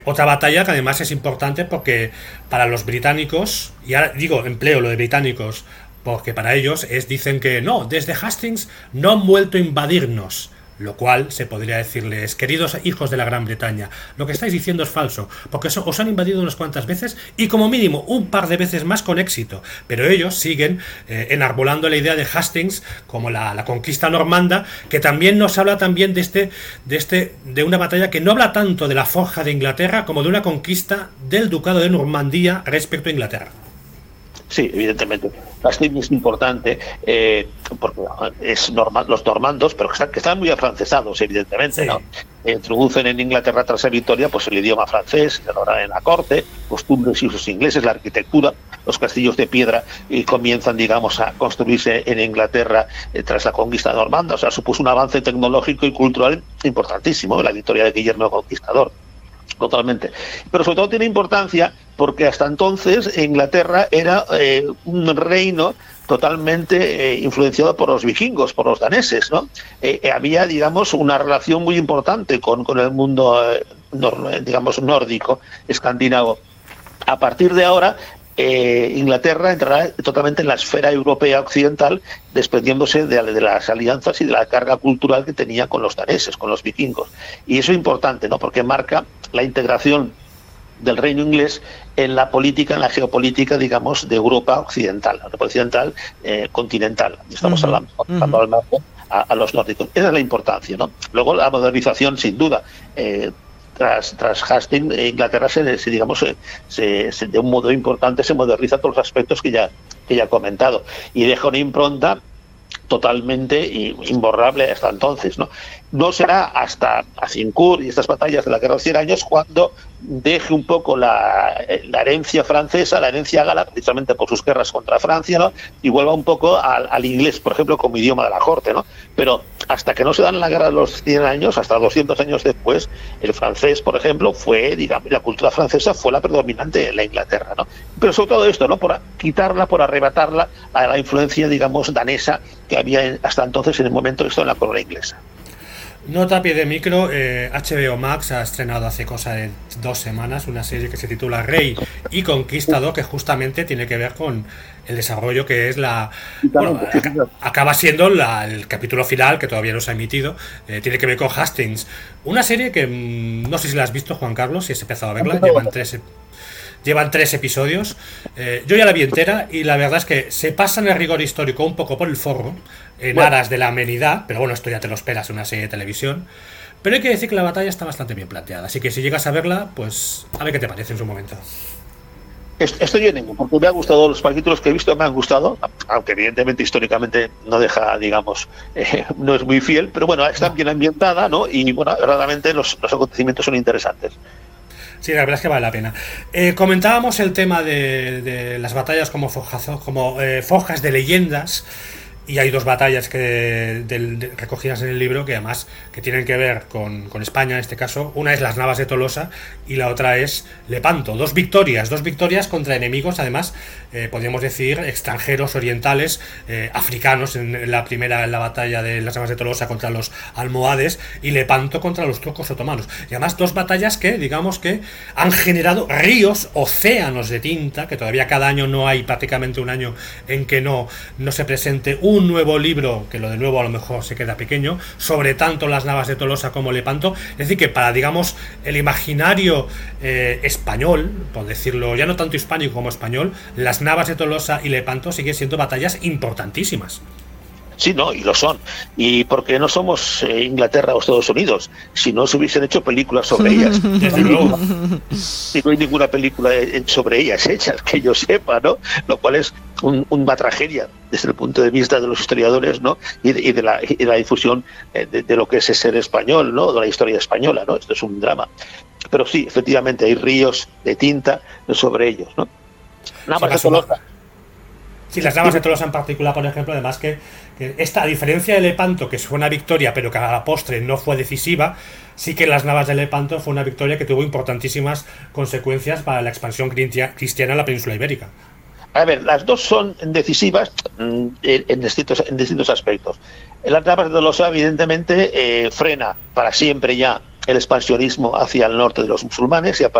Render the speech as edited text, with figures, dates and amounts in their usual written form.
Otra batalla que además es importante porque para los británicos, y ahora digo empleo lo de británicos, porque para ellos dicen que no, desde Hastings no han vuelto a invadirnos. Lo cual se podría decirles, queridos hijos de la Gran Bretaña, lo que estáis diciendo es falso, porque os han invadido unas cuantas veces y como mínimo un par de veces más con éxito. Pero ellos siguen enarbolando la idea de Hastings como la conquista normanda, que también nos habla también de una batalla que no habla tanto de la forja de Inglaterra como de una conquista del ducado de Normandía respecto a Inglaterra. Sí, evidentemente. Hastings es importante porque los normandos, pero que están muy afrancesados, evidentemente, sí, ¿no? Introducen en Inglaterra tras la victoria pues el idioma francés, ahora en la corte, costumbres y usos ingleses, la arquitectura, los castillos de piedra, y comienzan, digamos, a construirse en Inglaterra tras la conquista normanda. O sea, supuso un avance tecnológico y cultural importantísimo, la victoria de Guillermo el Conquistador. Totalmente. Pero sobre todo tiene importancia porque hasta entonces Inglaterra era un reino totalmente influenciado por los vikingos, por los daneses, ¿no? Había, digamos, una relación muy importante con el mundo, digamos, nórdico, escandinavo. A partir de ahora, Inglaterra entrará totalmente en la esfera europea occidental, desprendiéndose de las alianzas y de la carga cultural que tenía con los daneses, con los vikingos. Y eso es importante, ¿no? Porque marca la integración del reino inglés en la política, en la geopolítica, digamos, de Europa occidental, Europa occidental continental. Estamos hablando al margen a los nórdicos. Esa es la importancia, ¿no? Luego la modernización, sin duda. Tras Hastings, Inglaterra de un modo importante se moderniza todos los aspectos que ya he comentado y deja una impronta totalmente imborrable hasta entonces, ¿no? No será hasta Azincourt y estas batallas de la Guerra de los 100 Años cuando deje un poco la herencia francesa, la herencia gala, precisamente por sus guerras contra Francia, ¿no? Y vuelva un poco al inglés, por ejemplo, como idioma de la corte, ¿no? Pero hasta que no se dan la Guerra de los 100 Años, hasta 200 años después, el francés, por ejemplo, fue, digamos, la cultura francesa fue la predominante en la Inglaterra, ¿no? Pero sobre todo esto, ¿no? Por quitarla, por arrebatarla a la influencia, digamos, danesa que había hasta entonces en el momento de esto en la corona inglesa. Nota a pie de micro, HBO Max ha estrenado hace cosa de 2 semanas una serie que se titula Rey y Conquistador, que justamente tiene que ver con el desarrollo que es acaba siendo el capítulo final, que todavía no se ha emitido, tiene que ver con Hastings. Una serie que no sé si la has visto, Juan Carlos, si has empezado a verla, Llevan 3 episodios. Yo ya la vi entera y la verdad es que se pasan el rigor histórico un poco por el forro, en aras de la amenidad, pero bueno, esto ya te lo esperas en una serie de televisión. Pero hay que decir que la batalla está bastante bien planteada, así que si llegas a verla, pues a ver qué te parece en su momento. Estoy en ello, porque me ha gustado, los capítulos que he visto me han gustado, aunque evidentemente históricamente no deja, digamos, no es muy fiel, pero bueno, está bien ambientada, ¿no? Y bueno, verdaderamente los acontecimientos son interesantes. Sí, la verdad es que vale la pena. Comentábamos el tema de las batallas como forjas de leyendas. Y hay 2 batallas recogidas en el libro que además que tienen que ver con España en este caso. Una es las Navas de Tolosa y la otra es Lepanto. 2 victorias contra enemigos, además podríamos decir extranjeros, orientales, africanos en la batalla de las Navas de Tolosa contra los almohades y Lepanto contra los turcos otomanos. Y además 2 batallas que digamos que han generado ríos, océanos de tinta, que todavía cada año no hay prácticamente un año en que no se presente un nuevo libro, que lo de nuevo a lo mejor se queda pequeño, sobre tanto las Navas de Tolosa como Lepanto. Es decir, que para, digamos, el imaginario español, por decirlo, ya no tanto hispánico como español, las Navas de Tolosa y Lepanto siguen siendo batallas importantísimas. Sí, no, y lo son. Y porque no somos Inglaterra o Estados Unidos, si no se hubiesen hecho películas sobre ellas. Desde luego. Y no hay ninguna película sobre ellas hechas, que yo sepa, ¿no? Lo cual es una tragedia desde el punto de vista de los historiadores, ¿no? Y de la difusión de lo que es ser español, ¿no? De la historia española, ¿no? Esto es un drama. Pero sí, efectivamente, hay ríos de tinta sobre ellos, ¿no? Nada más de Tolosa. Sí, las Navas de Tolosa en particular, por ejemplo, además que esta, a diferencia de Lepanto, que fue una victoria pero que a la postre no fue decisiva, sí que las Navas de Lepanto fue una victoria que tuvo importantísimas consecuencias para la expansión cristiana en la península ibérica. A ver, las 2 son decisivas en distintos aspectos. Las Navas de Tolosa, evidentemente, frena para siempre ya el expansionismo hacia el norte de los musulmanes y a